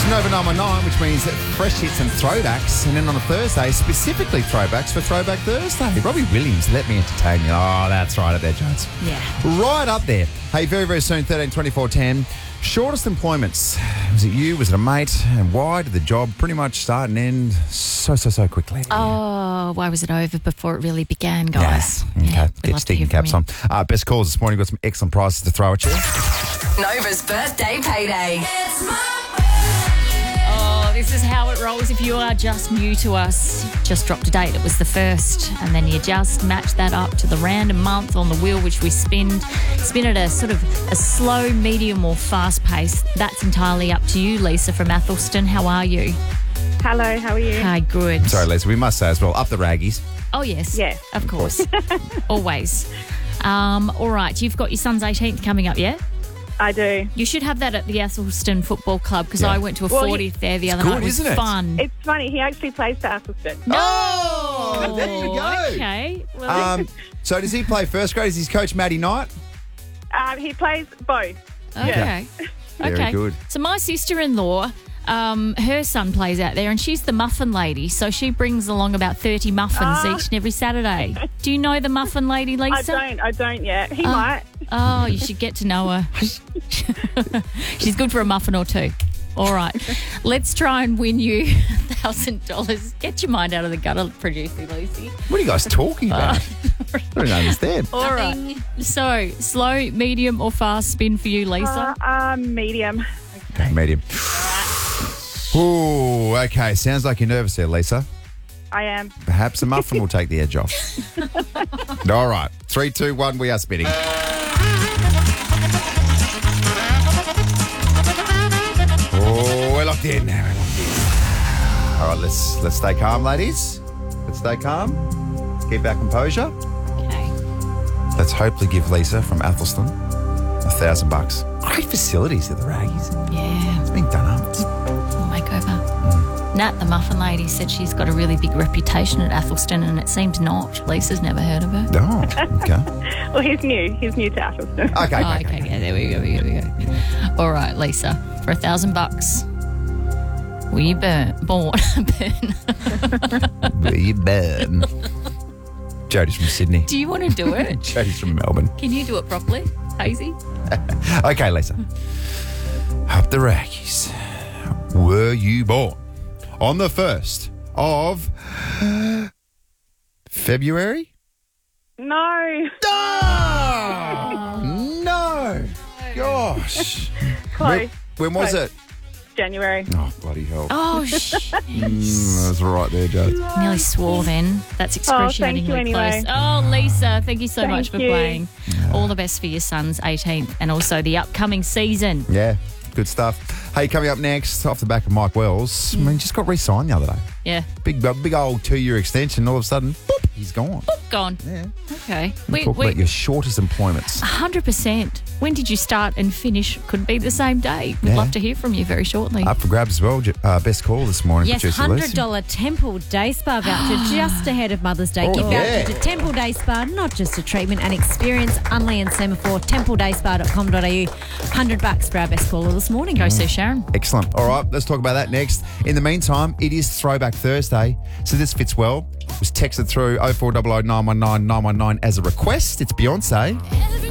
It's Nova 919, which means that fresh hits and throwbacks. And then on a Thursday, specifically throwbacks for Throwback Thursday. Robbie Williams, let me entertain you. Oh, that's right up there, Jones. Yeah. Right up there. Hey, very, very soon, 13, 24, 10. Shortest employments. Was it you? Was it a mate? And why did the job pretty much start and end so quickly? Oh, why was it over before it really began, guys? Yeah. Okay, we'd get love to sticking hear from caps on. Best calls this morning. Got some excellent prizes to throw at you. Nova's birthday payday. Oh, this is how it rolls. If you are just new to us, just dropped a date. It was the 1st, and then you just match that up to the random month on the wheel, which we spin at a sort of a slow, medium, or fast pace. That's entirely up to you, Lisa from Athelston. How are you? Hello, how are you? Hi, good. Sorry, Lisa, we must say as well, up the raggies. Oh, yes. Yes. Of course. Always. All right, you've got your son's 18th coming up, yeah? I do. You should have that at the Athelston Football Club because Yeah. I went to a Well, 40th there the other good, night. It was isn't it? fun. It's funny, he actually plays for Athelston. Oh, there you go. Okay. Well, So does he play first grade? Is his coach Maddie Knight? He plays both. okay. Very Okay. good. So my sister-in-law, her son plays out there and she's the muffin lady. So she brings along about 30 muffins each and every Saturday. Do you know the muffin lady, Lisa? I don't yet. He might. Oh, you should get to know her. She's good for a muffin or two. All right. Let's try and win you $1,000. Get your mind out of the gutter, producer Lucy. What are you guys talking about? I don't understand. All right. So, slow, medium or fast spin for you, Lisa? Medium. Okay, medium. Ooh, okay. Sounds like you're nervous there, Lisa. I am. Perhaps a muffin will take the edge off. All right. 3, 2, 1, we are spinning. Oh, we're locked in. All right, let's stay calm, ladies. Let's stay calm. Keep our composure. Okay. Let's hopefully give Lisa from Athelston $1,000. Great facilities at the Raggies. Yeah. It's been done up. Makeover. Nat, the muffin lady, said she's got a really big reputation at Athelston, and it seems not. Lisa's never heard of her. Oh, okay. Well, he's new. He's new to Athelston. Okay, Oh, okay. okay, yeah, there we go. All right, Lisa, for $1,000, will you burn? Will you burn? Jody's from Sydney. Do you want to do it? Jody's from Melbourne. Can you do it properly, Hazy? Okay, Lisa. Up the Raggies. Were you born on the 1st of February? No. Oh, no. Gosh. Close. When was Close. it? January. Oh, bloody hell. Oh, shit. That's right there, Jody. Nearly swore then. That's excruciatingly you anyway. close. Oh, Lisa, thank you so much for you. playing. All the best for your son's 18th and also the upcoming season. Yeah, good stuff. Hey, coming up next, off the back of Mike Wells, I mean, just got re-signed the other day. Yeah. Big old 2-year extension. All of a sudden, boop, he's gone. Gone. Yeah. Okay. Talk about your shortest employments. 100%. When did you start and finish? Could be the same day. We'd Yeah. love to hear from you very shortly. Up for grabs as well. Best call this morning. Yes, producer Lucy. $100 Temple Day Spa voucher just ahead of Mother's Day. Oh, Give yeah. voucher to Temple Day Spa, not just a treatment, and experience Unley and Semaphore, templedayspa.com.au. $100 for our best caller this morning. Go see Sharon. Excellent. All right, let's talk about that next. In the meantime, it is Throwback Thursday, so this fits well. It was texted through 0400 919 919 as a request. It's Beyonce.